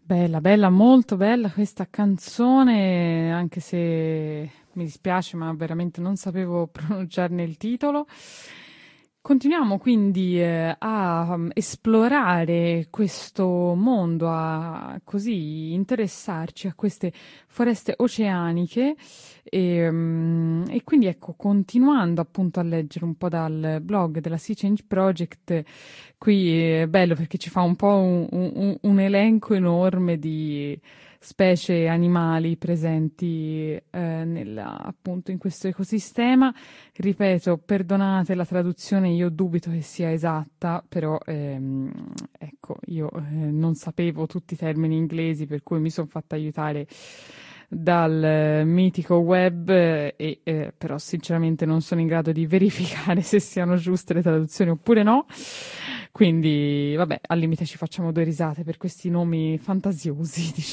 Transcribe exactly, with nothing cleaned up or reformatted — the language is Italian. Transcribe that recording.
Bella, bella, molto bella questa canzone, anche se mi dispiace, ma veramente non sapevo pronunciarne il titolo. Continuiamo quindi eh, a um, esplorare questo mondo, a così interessarci a queste foreste oceaniche e, mm, e quindi ecco, continuando appunto a leggere un po' dal blog della Sea Change Project, qui è bello perché ci fa un po' un, un- un elenco enorme di specie animali presenti eh, nella- appunto in questo ecosistema. Ripeto, perdonate la traduzione, io dubito che sia esatta, però ehm, ecco, io eh, non sapevo tutti i termini inglesi, per cui mi sono fatta aiutare dal eh, mitico web, eh, e eh, però sinceramente non sono in grado di verificare se siano giuste le traduzioni oppure no. Quindi, vabbè, al limite ci facciamo due risate per questi nomi fantasiosi, diciamo.